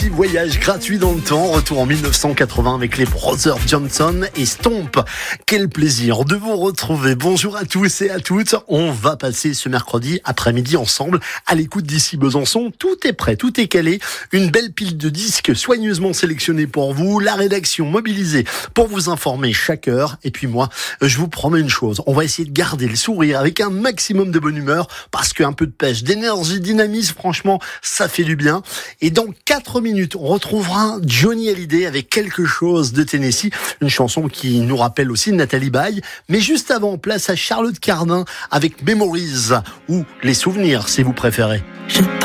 Voyage gratuit dans le temps, retour en 1980 avec les Brothers Johnson et Stomp. Quel plaisir de vous retrouver. Bonjour à tous et à toutes. On va passer ce mercredi après-midi ensemble à l'écoute d'ici Besançon. Tout est prêt, tout est calé. Une belle pile de disques soigneusement sélectionnés pour vous. La rédaction mobilisée pour vous informer chaque heure. Et puis moi, je vous promets une chose. On va essayer de garder le sourire avec un maximum de bonne humeur parce qu'un peu de pêche, d'énergie, dynamisme, franchement, ça fait du bien. Et dans 4 minutes, on retrouvera Johnny Hallyday avec Quelque chose de Tennessee, une chanson qui nous rappelle aussi Nathalie Baye. Mais juste avant, place à Charlotte Cardin avec Memories ou Les Souvenirs si vous préférez.